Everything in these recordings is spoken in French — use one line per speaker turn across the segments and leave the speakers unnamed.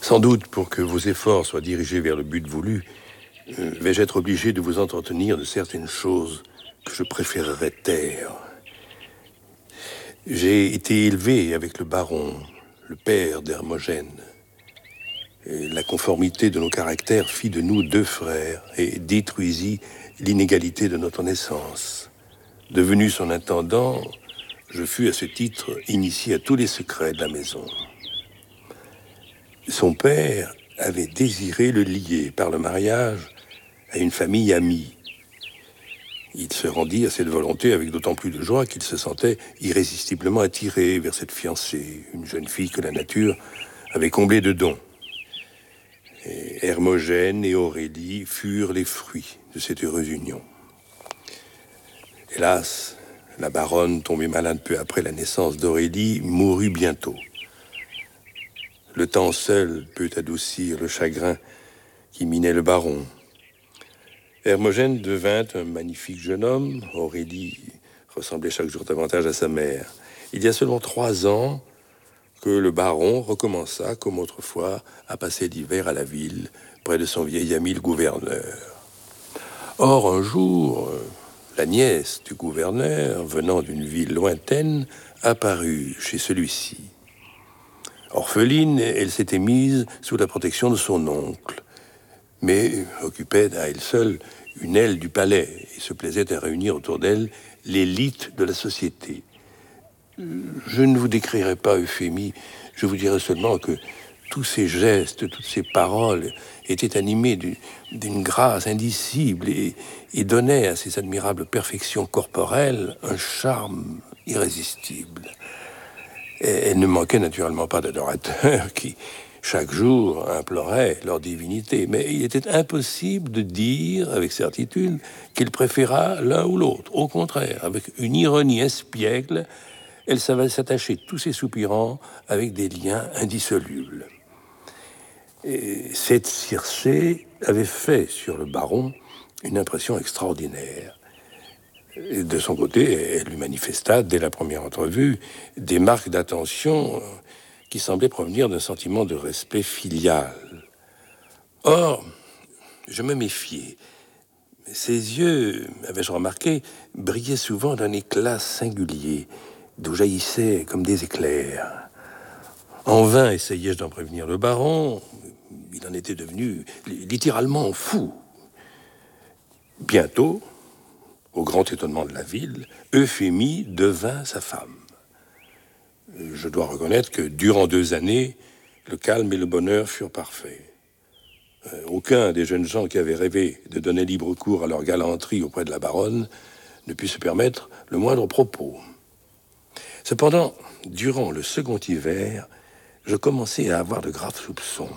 Sans doute, pour que vos efforts soient dirigés vers le but voulu, vais-je être obligé de vous entretenir de certaines choses que je préférerais taire. J'ai été élevé avec le baron, le père d'Hermogène. Et la conformité de nos caractères fit de nous 2 frères et détruisit l'inégalité de notre naissance. Devenu son intendant, je fus à ce titre initié à tous les secrets de la maison. Son père avait désiré le lier par le mariage à une famille amie. Il se rendit à cette volonté avec d'autant plus de joie qu'il se sentait irrésistiblement attiré vers cette fiancée, une jeune fille que la nature avait comblée de dons. Et Hermogène et Aurélie furent les fruits de cette heureuse union. Hélas, la baronne, tombée malade peu après la naissance d'Aurélie, mourut bientôt. Le temps seul peut adoucir le chagrin qui minait le baron. Hermogène devint un magnifique jeune homme. Aurélie ressemblait chaque jour davantage à sa mère. Il y a seulement 3 ans que le baron recommença, comme autrefois, à passer l'hiver à la ville, près de son vieil ami le gouverneur. Or, un jour, la nièce du gouverneur, venant d'une ville lointaine, apparut chez celui-ci. Orpheline, elle s'était mise sous la protection de son oncle, mais occupait à elle seule une aile du palais et se plaisait à réunir autour d'elle l'élite de la société. Je ne vous décrirai pas Euphémie, je vous dirai seulement que tous ces gestes, toutes ces paroles étaient animés d'une grâce indicible et donnaient à ces admirables perfections corporelles un charme irrésistible. Elle ne manquait naturellement pas d'adorateurs qui, chaque jour, imploraient leur divinité. Mais il était impossible de dire avec certitude qu'il préféra l'un ou l'autre. Au contraire, avec une ironie espiègle, elle savait s'attacher tous ses soupirants avec des liens indissolubles. Et cette Circé avait fait sur le baron une impression extraordinaire. Et de son côté, elle lui manifesta, dès la première entrevue, des marques d'attention qui semblaient provenir d'un sentiment de respect filial. Or, je me méfiais. Ses yeux, avais-je remarqué, brillaient souvent d'un éclat singulier, d'où jaillissaient comme des éclairs. En vain essayai-je d'en prévenir le baron. Il en était devenu littéralement fou. Bientôt, au grand étonnement de la ville, Euphémie devint sa femme. Je dois reconnaître que, durant 2 années, le calme et le bonheur furent parfaits. Aucun des jeunes gens qui avaient rêvé de donner libre cours à leur galanterie auprès de la baronne ne put se permettre le moindre propos. Cependant, durant le second hiver, je commençai à avoir de graves soupçons.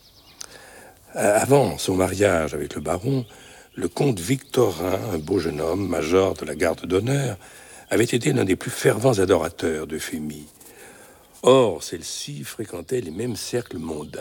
Avant son mariage avec le baron, le comte Victorin, un beau jeune homme, major de la garde d'honneur, avait été l'un des plus fervents adorateurs d'Euphémie. Or, celle-ci fréquentait les mêmes cercles mondains.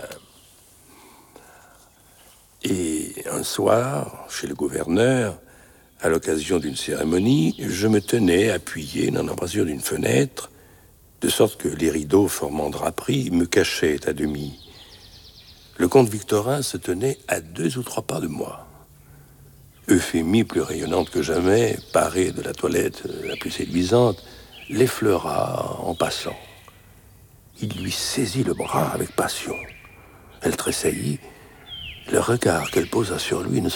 Et un soir, chez le gouverneur, à l'occasion d'une cérémonie, je me tenais appuyé dans l'embrasure d'une fenêtre, de sorte que les rideaux formant draperie me cachaient à demi. Le comte Victorin se tenait à 2 ou 3 pas de moi. Euphémie, plus rayonnante que jamais, parée de la toilette la plus séduisante, l'effleura en passant. Il lui saisit le bras avec passion. Elle tressaillit. Le regard qu'elle posa sur lui ne